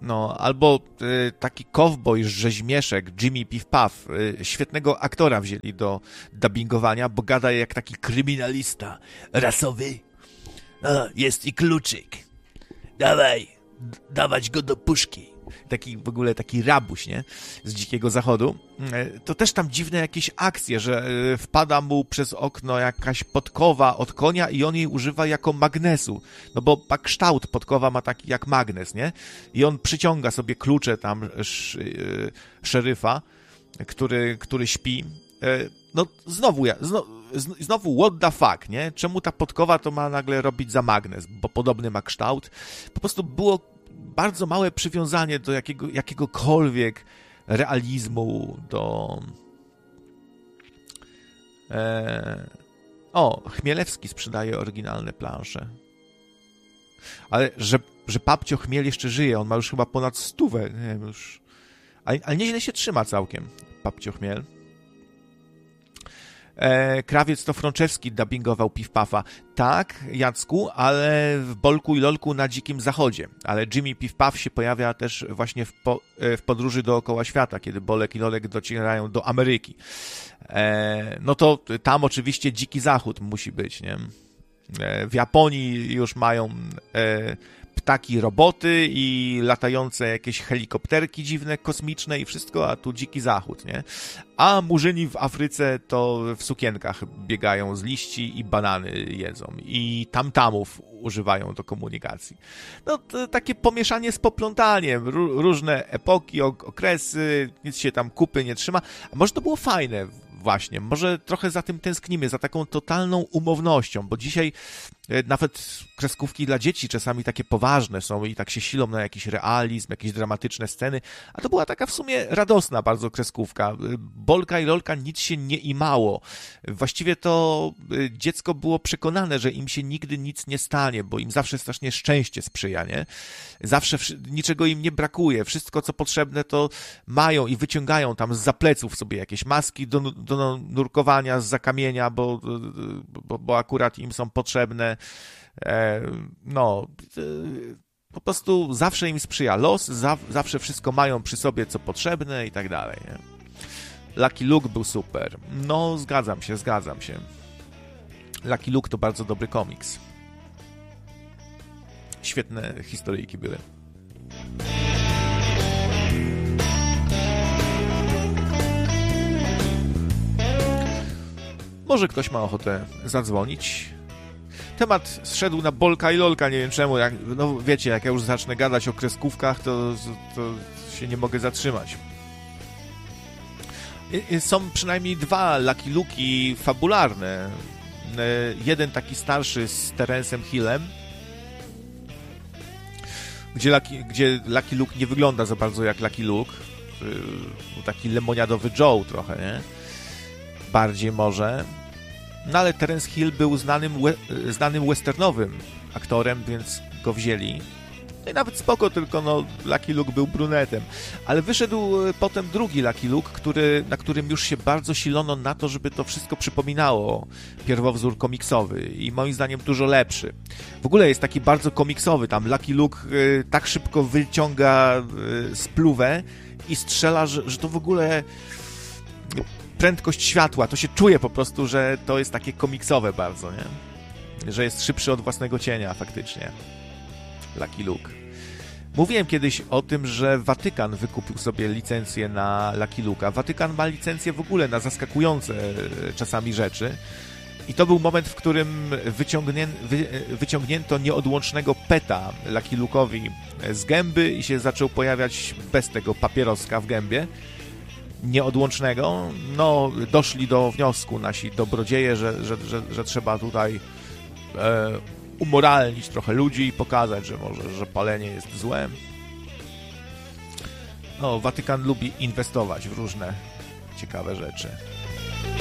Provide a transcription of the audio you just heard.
No, albo taki kowboj, rzeźmieszek, Jimmy Piff Puff, świetnego aktora wzięli do dubbingowania, bo gada jak taki kryminalista rasowy. Jest i kluczyk. Dawaj, dawać go do puszki. Taki w ogóle taki rabuś, nie? Z Dzikiego Zachodu. To też tam dziwne jakieś akcje, że wpada mu przez okno jakaś podkowa od konia i on jej używa jako magnesu. No bo kształt podkowa ma taki jak magnes, nie? I on przyciąga sobie klucze tam szeryfa, który śpi. No znowu what the fuck, nie? Czemu ta podkowa to ma nagle robić za magnes? Bo podobny ma kształt. Po prostu było bardzo małe przywiązanie do jakiegokolwiek realizmu, do... Chmielewski sprzedaje oryginalne plansze. Ale że Papcio Chmiel jeszcze żyje, on ma już chyba ponad 100, nie wiem już... Ale nieźle się trzyma całkiem, Papcio Chmiel. Krawiec to Frączewski dubbingował Piff Puffa. Tak, Jacku, ale w Bolku i Lolku na Dzikim Zachodzie. Ale Jimmy Piff Puff się pojawia też właśnie w podróży dookoła świata, kiedy Bolek i Lolek docierają do Ameryki. No to tam oczywiście Dziki Zachód musi być, nie? W Japonii już mają ptaki roboty i latające jakieś helikopterki dziwne, kosmiczne i wszystko, a tu Dziki Zachód, nie? A murzyni w Afryce to w sukienkach biegają z liści i banany jedzą i tamtamów używają do komunikacji. No to takie pomieszanie z poplątaniem, różne epoki, okresy, nic się tam kupy nie trzyma, a może to było fajne właśnie, może trochę za tym tęsknimy, za taką totalną umownością, bo dzisiaj nawet kreskówki dla dzieci czasami takie poważne są i tak się silą na jakiś realizm, jakieś dramatyczne sceny, a to była taka w sumie radosna bardzo kreskówka. Bolka i Lolka nic się nie imało. Właściwie to dziecko było przekonane, że im się nigdy nic nie stanie, bo im zawsze strasznie szczęście sprzyja, nie? Zawsze niczego im nie brakuje. Wszystko, co potrzebne, to mają i wyciągają tam zza pleców sobie jakieś maski do nurkowania zza kamienia, bo akurat im są potrzebne. No, po prostu zawsze im sprzyja los, zawsze wszystko mają przy sobie, co potrzebne i tak dalej, nie? Lucky Luke był super. No, zgadzam się. Lucky Luke to bardzo dobry komiks. Świetne historyjki były. Może ktoś ma ochotę zadzwonić. Temat zszedł na Bolka i Lolka, nie wiem czemu. No wiecie, jak ja już zacznę gadać o kreskówkach, to się nie mogę zatrzymać. Są przynajmniej 2 Lucky Luke'i fabularne. Jeden taki starszy z Terence'em Hillem, gdzie Lucky Luke nie wygląda za bardzo jak Lucky Luke. Taki lemoniadowy Joe trochę, nie? Bardziej może. No ale Terence Hill był znanym westernowym aktorem, więc go wzięli. No i nawet spoko, tylko no Lucky Luke był brunetem. Ale wyszedł potem drugi Lucky Luke, na którym już się bardzo silono na to, żeby to wszystko przypominało pierwowzór komiksowy i moim zdaniem dużo lepszy. W ogóle jest taki bardzo komiksowy, tam Lucky Luke tak szybko wyciąga spluwę i strzela, że to w ogóle... prędkość światła, to się czuje po prostu, że to jest takie komiksowe bardzo, nie? Że jest szybszy od własnego cienia faktycznie. Lucky Luke. Mówiłem kiedyś o tym, że Watykan wykupił sobie licencję na Lucky Luke'a. Watykan ma licencję w ogóle na zaskakujące czasami rzeczy. I to był moment, w którym wyciągnięto nieodłącznego peta Lucky Luke'owi z gęby i się zaczął pojawiać bez tego papieroska w gębie nieodłącznego. No, doszli do wniosku nasi dobrodzieje, że trzeba tutaj umoralnić trochę ludzi i pokazać, że palenie jest złem. No, Watykan lubi inwestować w różne ciekawe rzeczy.